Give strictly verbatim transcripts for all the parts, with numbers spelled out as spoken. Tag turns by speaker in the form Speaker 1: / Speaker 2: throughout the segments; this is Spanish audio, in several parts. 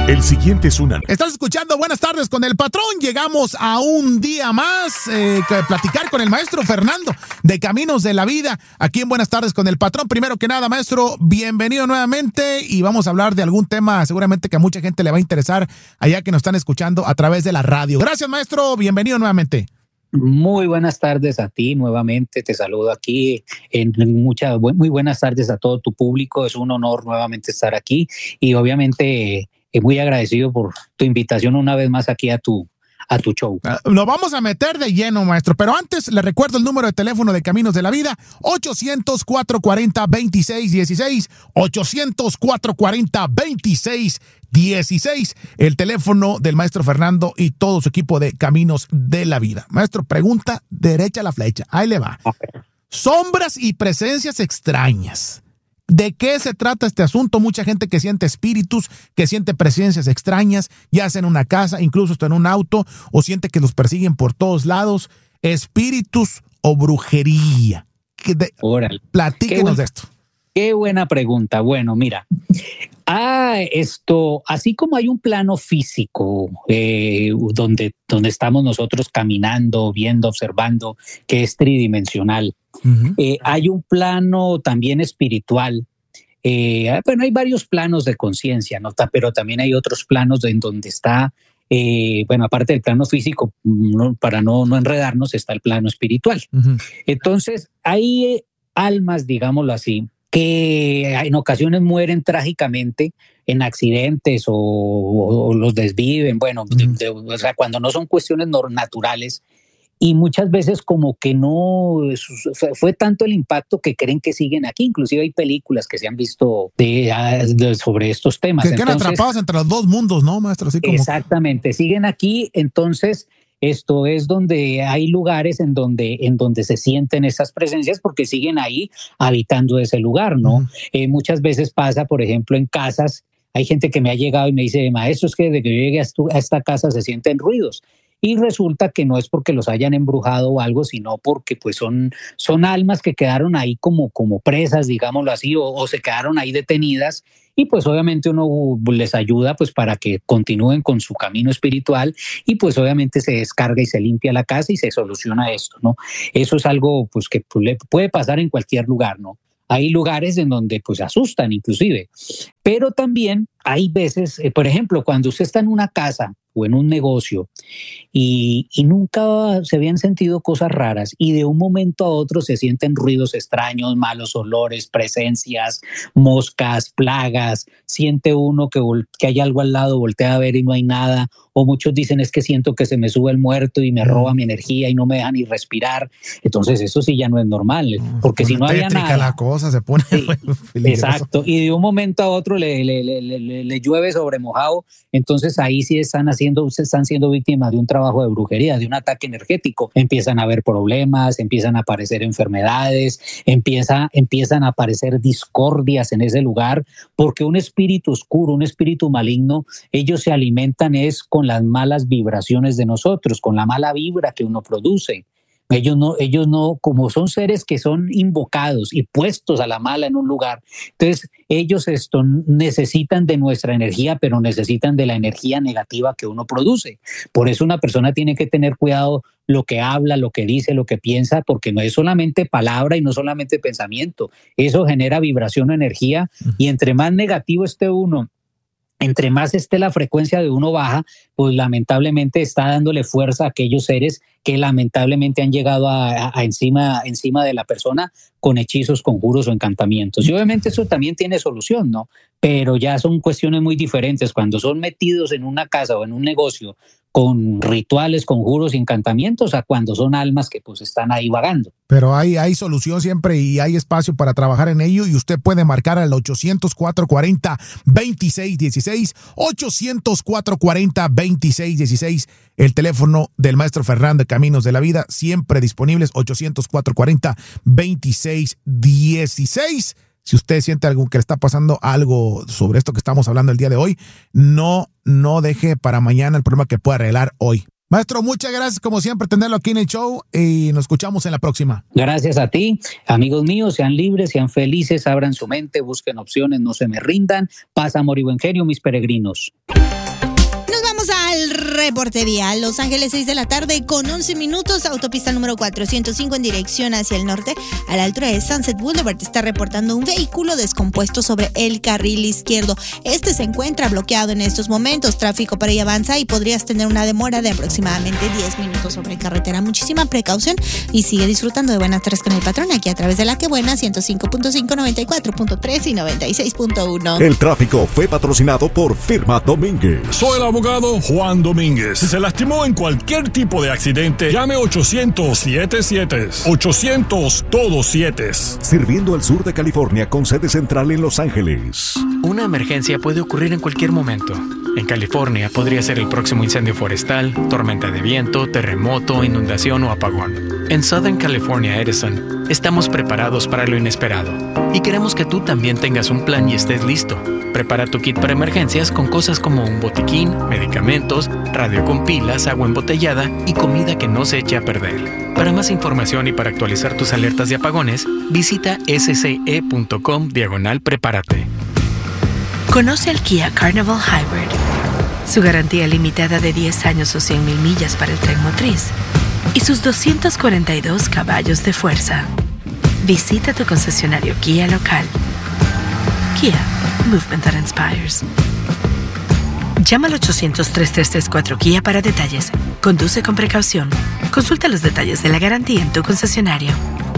Speaker 1: El siguiente es una...
Speaker 2: Estás escuchando Buenas Tardes con el Patrón. Llegamos a un día más eh, que platicar con el maestro Fernando de Caminos de la Vida aquí en Buenas Tardes con el Patrón. Primero que nada, maestro, bienvenido nuevamente y vamos a hablar de algún tema seguramente que a mucha gente le va a interesar allá que nos están escuchando a través de la radio. Gracias, maestro. Bienvenido nuevamente.
Speaker 3: Muy buenas tardes a ti nuevamente, te saludo aquí, en muchas, muy buenas tardes a todo tu público, es un honor nuevamente estar aquí y obviamente eh, muy agradecido por tu invitación una vez más aquí a tu, a tu show.
Speaker 2: Lo vamos a meter de lleno, maestro, pero antes le recuerdo el número de teléfono de Caminos de la Vida, ochocientos, cuatrocientos cuarenta, veintiséis dieciséis, ochocientos, cuatrocientos cuarenta, veintiséis dieciséis, el teléfono del maestro Fernando y todo su equipo de Caminos de la Vida. Maestro, pregunta derecha a la flecha, ahí le va. Sombras y presencias extrañas. ¿De qué se trata este asunto? Mucha gente que siente espíritus, que siente presencias extrañas, ya sea en una casa, incluso hasta en un auto, o siente que los persiguen por todos lados. ¿Espíritus o brujería? De,
Speaker 3: Órale.
Speaker 2: Platíquenos
Speaker 3: buen,
Speaker 2: de esto.
Speaker 3: Qué buena pregunta. Bueno, mira, ah, esto, así como hay un plano físico eh, donde, donde estamos nosotros caminando, viendo, observando, que es tridimensional, uh-huh. eh, hay un plano también espiritual. Eh, bueno, hay varios planos de conciencia, ¿no? Pero también hay otros planos en donde está, eh, bueno, aparte del plano físico, no, para no, no enredarnos, está el plano espiritual. Uh-huh. Entonces, hay almas, digámoslo así, que en ocasiones mueren trágicamente en accidentes o, o, o los desviven, bueno, uh-huh. de, de, o sea, cuando no son cuestiones no, naturales, y muchas veces como que no fue, fue tanto el impacto que creen que siguen aquí. Inclusive hay películas que se han visto de, de, sobre estos temas.
Speaker 2: Que quedan entonces, atrapados entre los dos mundos, ¿no, maestro? Así como...
Speaker 3: Exactamente, siguen aquí, entonces... Esto es donde hay lugares en donde, en donde se sienten esas presencias porque siguen ahí habitando ese lugar, ¿no? Uh-huh. Eh, muchas veces pasa, por ejemplo, en casas, hay gente que me ha llegado y me dice, maestro, es que desde que yo llegué a, estu- a esta casa se sienten ruidos. Y resulta que no es porque los hayan embrujado o algo, sino porque pues son, son almas que quedaron ahí como, como presas, digámoslo así, o, o se quedaron ahí detenidas. Y pues obviamente uno les ayuda pues para que continúen con su camino espiritual y pues obviamente se descarga y se limpia la casa y se soluciona esto, ¿no? Eso es algo pues que puede pasar en cualquier lugar, ¿no? Hay lugares en donde pues asustan inclusive, pero también hay veces, eh, por ejemplo, cuando usted está en una casa o en un negocio y, y nunca se habían sentido cosas raras y de un momento a otro se sienten ruidos extraños, malos olores, presencias, moscas, plagas, siente uno que, vol- que hay algo al lado, voltea a ver y no hay nada, o muchos dicen es que siento que se me sube el muerto y me roba mi energía y no me deja ni respirar. Entonces eso sí ya no es normal, porque si no había nada.
Speaker 2: La cosa se pone
Speaker 3: sí, exacto, y de un momento a otro le, le, le, le, le llueve sobre mojado, entonces ahí sí están haciendo, están siendo víctimas de un trabajo de brujería, de un ataque energético. Empiezan a haber problemas, empiezan a aparecer enfermedades, empieza, empiezan a aparecer discordias en ese lugar, porque un espíritu oscuro, un espíritu maligno, ellos se alimentan es con las malas vibraciones de nosotros, con la mala vibra que uno produce. Ellos no, ellos no, como son seres que son invocados y puestos a la mala en un lugar, entonces ellos esto necesitan de nuestra energía, pero necesitan de la energía negativa que uno produce. Por eso una persona tiene que tener cuidado lo que habla, lo que dice, lo que piensa, porque no es solamente palabra y no solamente pensamiento. Eso genera vibración o energía, y entre más negativo esté uno, entre más esté la frecuencia de uno baja, pues lamentablemente está dándole fuerza a aquellos seres que lamentablemente han llegado a, a, a encima, encima de la persona con hechizos, conjuros o encantamientos. Y obviamente eso también tiene solución, ¿no? Pero ya son cuestiones muy diferentes. Cuando son metidos en una casa o en un negocio con rituales, conjuros y encantamientos, a cuando son almas que pues están ahí vagando.
Speaker 2: Pero hay, hay solución siempre y hay espacio para trabajar en ello, y usted puede marcar al ochocientos, cuatrocientos cuarenta, veintiséis dieciséis, ochocientos, cuatrocientos cuarenta, veintiséis dieciséis, el teléfono del maestro Fernando de Caminos de la Vida, siempre disponibles, ochocientos, cuatrocientos cuarenta, veintiséis dieciséis. Si usted siente algo que le está pasando algo sobre esto que estamos hablando el día de hoy, no, no deje para mañana el problema que pueda arreglar hoy. Maestro, muchas gracias como siempre tenerlo aquí en el show y nos escuchamos en la próxima.
Speaker 3: Gracias a ti, amigos míos, sean libres, sean felices, abran su mente, busquen opciones, no se me rindan. Paz, amor y buen genio, mis peregrinos.
Speaker 1: Vamos al reporte vial. Los Ángeles, seis de la tarde con once minutos. Autopista número cuatrocientos cinco en dirección hacia el norte. A la altura de Sunset Boulevard está reportando un vehículo descompuesto sobre el carril izquierdo. Este se encuentra bloqueado en estos momentos. Tráfico para ahí avanza y podrías tener una demora de aproximadamente diez minutos sobre carretera. Muchísima precaución y sigue disfrutando de Buenas Tardes con el Patrón aquí a través de La Que Buena, ciento cinco punto cinco, noventa y cuatro punto tres y noventa y seis punto uno.
Speaker 4: El tráfico fue patrocinado por Firma Domínguez.
Speaker 5: Soy el abogado Juan Domínguez. Si se lastimó en cualquier tipo de accidente, llame ochocientos siete siete. ochocientos todos siete.
Speaker 4: Sirviendo al sur de California con sede central en Los Ángeles.
Speaker 6: Una emergencia puede ocurrir en cualquier momento. En California podría ser el próximo incendio forestal, tormenta de viento, terremoto, inundación o apagón. En Southern California Edison, estamos preparados para lo inesperado y queremos que tú también tengas un plan y estés listo. Prepara tu kit para emergencias con cosas como un botiquín, medicamentos, radio con pilas, agua embotellada y comida que no se eche a perder. Para más información y para actualizar tus alertas de apagones, visita sce.com diagonal prepárate.
Speaker 7: Conoce el Kia Carnival Hybrid. Su garantía limitada de diez años o cien mil millas para el tren motriz y sus doscientos cuarenta y dos caballos de fuerza. Visita tu concesionario Kia local. Kia, movement that inspires. Llama al ochocientos, tres tres tres, cuatro Kia para detalles. Conduce con precaución. Consulta los detalles de la garantía en tu concesionario.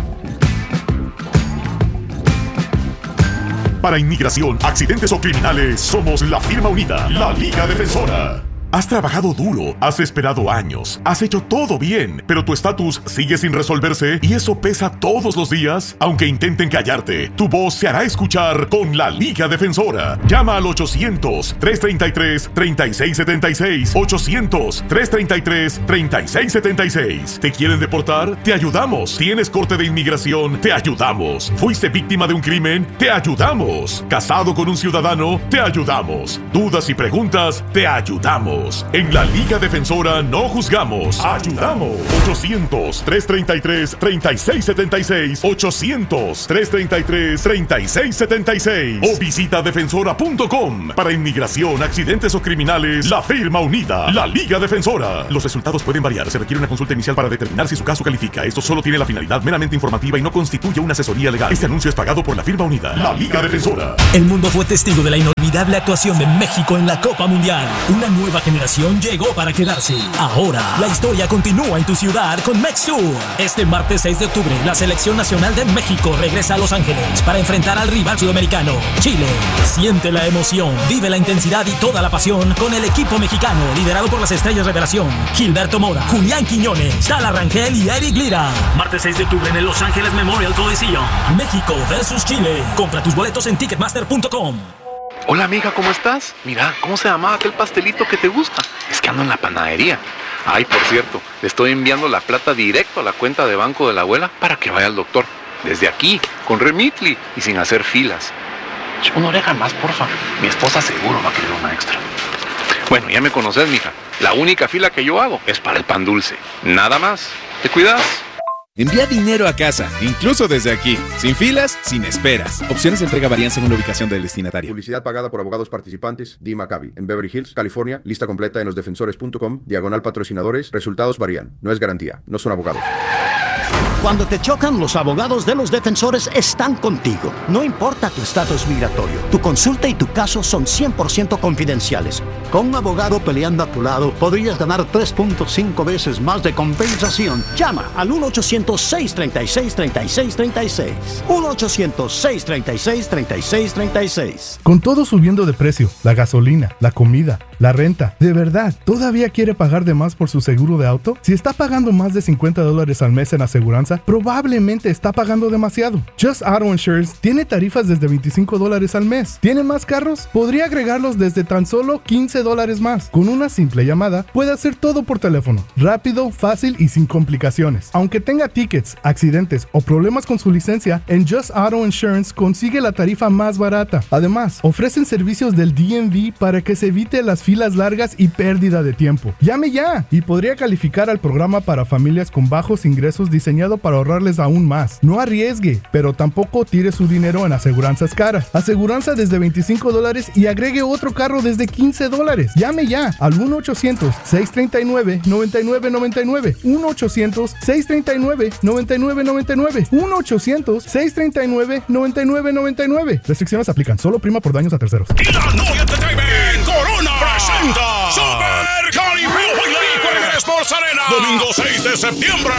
Speaker 8: Para inmigración, accidentes o criminales, somos la firma unida, la Liga Defensora. Has trabajado duro, has esperado años, has hecho todo bien, pero tu estatus sigue sin resolverse y eso pesa todos los días. Aunque intenten callarte, tu voz se hará escuchar con la Liga Defensora. Llama al ochocientos, tres treinta y tres, treinta y seis setenta y seis. ochocientos, tres treinta y tres, treinta y seis setenta y seis. ¿Te quieren deportar? Te ayudamos. ¿Tienes corte de inmigración? Te ayudamos. ¿Fuiste víctima de un crimen? Te ayudamos. ¿Casado con un ciudadano? Te ayudamos. ¿Dudas y preguntas? Te ayudamos. En la Liga Defensora no juzgamos, ayudamos. ochocientos, tres treinta y tres, treinta y seis setenta y seis. ochocientos, tres treinta y tres, treinta y seis setenta y seis. O visita defensora punto com. Para inmigración, accidentes o criminales, la firma unida, la Liga Defensora. Los resultados pueden variar. Se requiere una consulta inicial para determinar si su caso califica. Esto solo tiene la finalidad meramente informativa y no constituye una asesoría legal. Este anuncio es pagado por la firma unida, la Liga Defensora.
Speaker 9: El mundo fue testigo de la inolvidable actuación de México en la Copa Mundial. Una nueva generación llegó para quedarse. Ahora, la historia continúa en tu ciudad con MexTour. Este martes seis de octubre, la Selección Nacional de México regresa a Los Ángeles para enfrentar al rival sudamericano, Chile. Siente la emoción, vive la intensidad y toda la pasión con el equipo mexicano, liderado por las estrellas revelación, Gilberto Mora, Julián Quiñones, Tala Rangel y Eric Lira. Martes seis de octubre en el Los Ángeles Memorial Coliseum. México versus Chile. Compra tus boletos en ticketmaster punto com.
Speaker 10: Hola amiga, ¿cómo estás? Mira, ¿cómo se llamaba aquel pastelito que te gusta? Es que ando en la panadería. Ay, por cierto, le estoy enviando la plata directo a la cuenta de banco de la abuela para que vaya al doctor. Desde aquí, con Remitly y sin hacer filas. Una oreja más, porfa. Mi esposa seguro va a querer una extra. Bueno, ya me conoces, mija. La única fila que yo hago es para el pan dulce. Nada más. ¿Te cuidas?
Speaker 11: Envía dinero a casa, incluso desde aquí, sin filas, sin esperas. Opciones de entrega varían según la ubicación del destinatario.
Speaker 12: Publicidad pagada por abogados participantes, D. Maccabi, en Beverly Hills, California. Lista completa en losdefensores punto com, diagonal patrocinadores. Resultados varían. No es garantía. No son abogados.
Speaker 13: Cuando te chocan, los abogados de Los Defensores están contigo. No importa tu estatus migratorio, tu consulta y tu caso son cien por ciento confidenciales. Con un abogado peleando a tu lado, podrías ganar tres punto cinco veces más de compensación. Llama al uno ochocientos, seis treinta y seis, treinta y seis treinta y seis. uno ochocientos, seis treinta y seis, treinta y seis treinta y seis.
Speaker 2: Con todo subiendo de precio, la gasolina, la comida, la renta, ¿de verdad todavía quiere pagar de más por su seguro de auto? Si está pagando más de cincuenta dólares al mes en aseguranza, probablemente está pagando demasiado. Just Auto Insurance tiene tarifas desde veinticinco dólares al mes. ¿Tiene más carros? Podría agregarlos desde tan solo quince dólares más. Con una simple llamada, puede hacer todo por teléfono. Rápido, fácil y sin complicaciones. Aunque tenga tickets, accidentes o problemas con su licencia, en Just Auto Insurance consigue la tarifa más barata. Además, ofrecen servicios del D M V para que se evite las
Speaker 14: filas largas y pérdida de tiempo. Llame ya y podría calificar al programa para familias con bajos ingresos diseñado para ahorrarles aún más. No arriesgue, pero tampoco tire su dinero en aseguranzas caras. Aseguranza desde veinticinco dólares y agregue otro carro desde quince dólares. Llame ya al uno ochocientos, seiscientos treinta y nueve, noventa y nueve noventa y nueve. uno ochocientos, seiscientos treinta y nueve, noventa y nueve noventa y nueve. uno ochocientos, seiscientos treinta y nueve, noventa y nueve noventa y nueve. Restricciones aplican. Solo prima por daños a terceros.
Speaker 15: Noia Entertainment Corona presenta Super Caribbean Weekly en el Sports Arena. Domingo seis de septiembre.